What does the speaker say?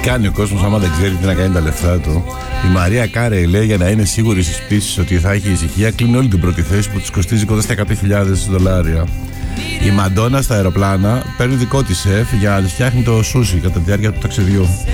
κάνει ο κόσμος άμα δεν ξέρει τι να κάνει τα λεφτά του. Η Μαρία Κάρεϊ λέει για να είναι σίγουρη στις πτήσεις ότι θα έχει ησυχία, κλείνει όλη την πρώτη θέση που της κοστίζει κοντά στα $100,000. Η Μαντόνα στα αεροπλάνα παίρνει δικό της σεφ για να της φτιάχνει το σούσι κατά τη διάρκεια του ταξιδιού.